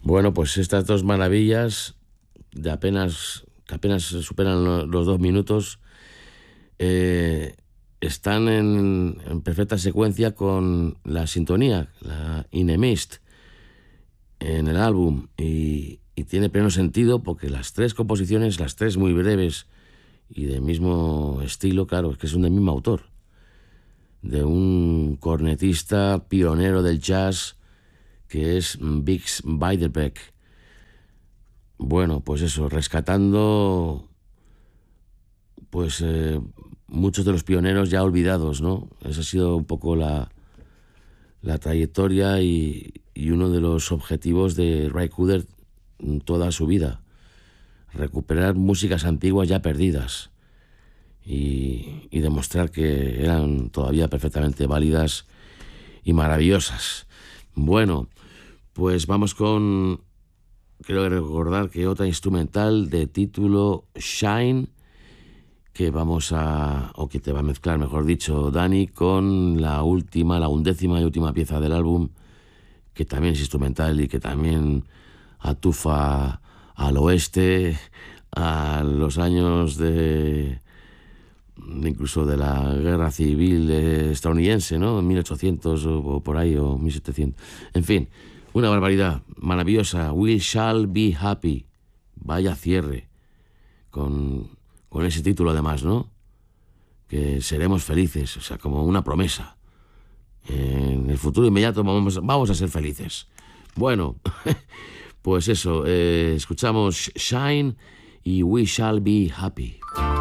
Bueno, pues estas dos maravillas que apenas superan los 2 minutos, eh, están en perfecta secuencia con la sintonía, la In a Mist, en el álbum. Y tiene pleno sentido porque las tres composiciones, las tres muy breves y del mismo estilo, claro, es que son del mismo autor, de un cornetista pionero del jazz que es Bix Beiderbecke. Bueno, pues eso, rescatando pues muchos de los pioneros ya olvidados, ¿no? Esa ha sido un poco la trayectoria y uno de los objetivos de Ray Cooder toda su vida. Recuperar músicas antiguas ya perdidas y demostrar que eran todavía perfectamente válidas y maravillosas. Bueno, pues vamos con, creo recordar que otra instrumental de título Shine, que o que te va a mezclar, mejor dicho, Dani, con la undécima y última pieza del álbum, que también es instrumental y que también atufa al oeste, a los años incluso de la guerra civil estadounidense, ¿no? En 1800 o por ahí, o 1700. En fin, una barbaridad maravillosa. We shall be happy. Vaya cierre con ese título además, ¿no? Que seremos felices, o sea, como una promesa. En el futuro inmediato vamos a ser felices. Bueno, pues eso, escuchamos Shine y We Shall Be Happy.